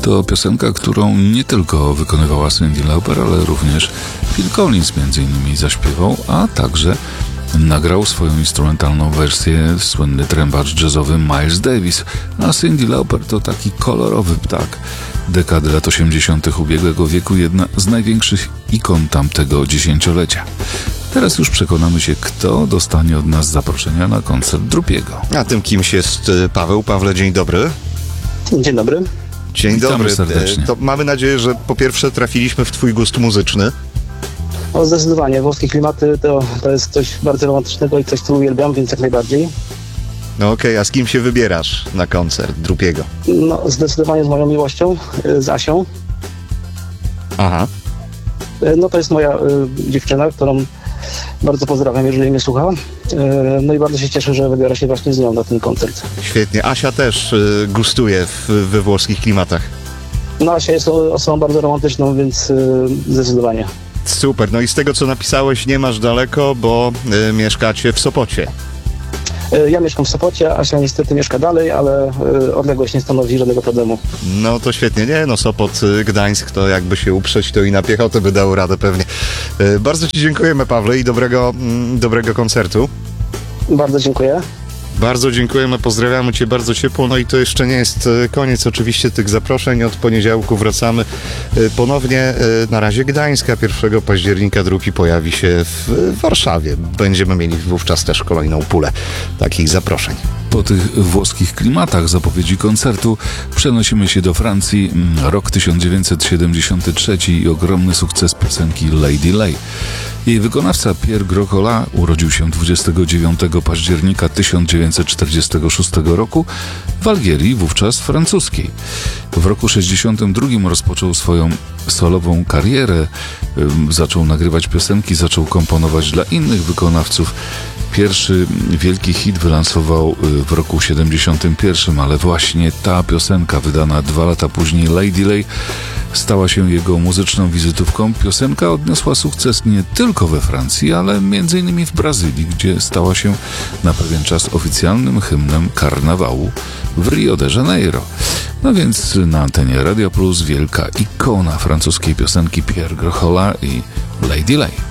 To piosenka, którą nie tylko wykonywała Cyndi Lauper, ale również Phil Collins m.in. zaśpiewał, a także nagrał swoją instrumentalną wersję słynny trębacz jazzowy Miles Davis, a Cyndi Lauper to taki kolorowy ptak dekady lat 80. ubiegłego wieku, jedna z największych ikon tamtego dziesięciolecia. Teraz już przekonamy się, kto dostanie od nas zaproszenia na koncert Drupiego. A tym kimś jest Paweł. Pawle, dzień dobry. Dzień dobry. Dzień Witamy dobry. serdecznie. To mamy nadzieję, że po pierwsze trafiliśmy w twój gust muzyczny. O, zdecydowanie. Włoskie klimaty to jest coś bardzo romantycznego i coś, co uwielbiam, więc jak najbardziej. No okej, a z kim się wybierasz na koncert Drupiego? No, zdecydowanie z moją miłością, z Asią. Aha. No, to jest moja dziewczyna, którą bardzo pozdrawiam, jeżeli mnie słucha. No i bardzo się cieszę, że wybiorę się właśnie z nią na ten koncert. Świetnie. Asia też gustuje we włoskich klimatach. No, Asia jest osobą bardzo romantyczną, więc zdecydowanie. Super. No i z tego, co napisałeś, nie masz daleko, bo mieszkacie w Sopocie. Ja mieszkam w Sopocie, Asia niestety mieszka dalej, ale odległość nie stanowi żadnego problemu. No to świetnie. Nie, no Sopot, Gdańsk, to jakby się uprzeć, to i na piechotę by dało radę pewnie. Bardzo ci dziękujemy, Pawle, i dobrego koncertu. Bardzo dziękuję. Bardzo dziękujemy, pozdrawiamy cię bardzo ciepło. No i to jeszcze nie jest koniec oczywiście tych zaproszeń. Od poniedziałku wracamy ponownie. Na razie Gdańska. 1 października Drupi pojawi się w Warszawie. Będziemy mieli wówczas też kolejną pulę takich zaproszeń. Po tych włoskich klimatach zapowiedzi koncertu przenosimy się do Francji. Rok 1973 i ogromny sukces piosenki Lady Lay. Jej wykonawca Pierre Grochola urodził się 29 października 1946 roku w Algierii, wówczas francuskiej. W roku 1962 rozpoczął swoją solową karierę, zaczął nagrywać piosenki, zaczął komponować dla innych wykonawców. Pierwszy wielki hit wylansował w roku 71, ale właśnie ta piosenka, wydana 2 lata później, Lady Lay, stała się jego muzyczną wizytówką. Piosenka odniosła sukces nie tylko we Francji, ale m.in. w Brazylii, gdzie stała się na pewien czas oficjalnym hymnem karnawału w Rio de Janeiro. No więc na antenie Radio Plus wielka ikona francuskiej piosenki Pierre Grochola i Lady Lay.